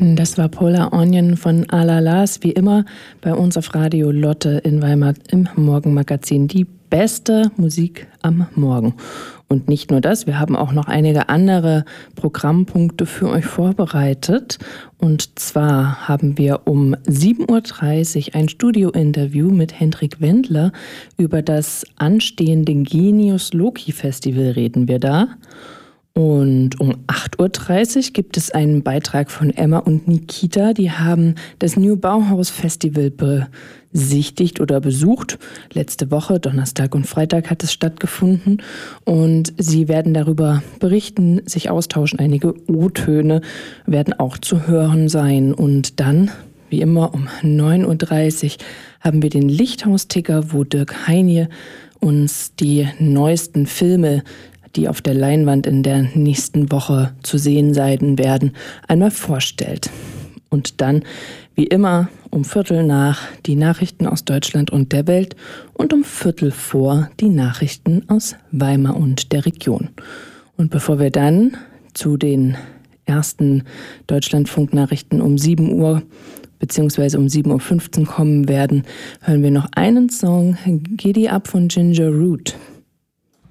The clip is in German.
Das war Polar Onion von Alalas, wie immer bei uns auf Radio Lotte in Weimar im Morgenmagazin. Die beste Musik am Morgen. Und nicht nur das, wir haben auch noch einige andere Programmpunkte für euch vorbereitet. Und zwar haben wir um 7.30 Uhr ein Studio-Interview mit Hendrik Wendler. Über das anstehende Genius Loki Festival reden wir da. Und um 8.30 Uhr gibt es einen Beitrag von Emma und Nikita. Die haben das New Bauhaus Festival besichtigt oder besucht. Letzte Woche, Donnerstag und Freitag, hat es stattgefunden. Und sie werden darüber berichten, sich austauschen. Einige O-Töne werden auch zu hören sein. Und dann, wie immer, um 9.30 Uhr haben wir den Lichthaus-Ticker, wo Dirk Heinje uns die neuesten Filme, die auf der Leinwand in der nächsten Woche zu sehen sein werden, einmal vorstellt. Und dann, wie immer, um 7:15 die Nachrichten aus Deutschland und der Welt und um 7:45 die Nachrichten aus Weimar und der Region. Und bevor wir dann zu den ersten Deutschlandfunk-Nachrichten um 7 Uhr bzw. um 7.15 Uhr kommen werden, hören wir noch einen Song, Giddy Up von Ginger Root.